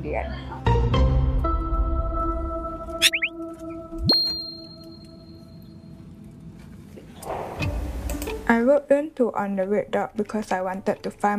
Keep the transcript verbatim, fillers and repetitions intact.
เดือน I wrote into on the red dot because I wanted to find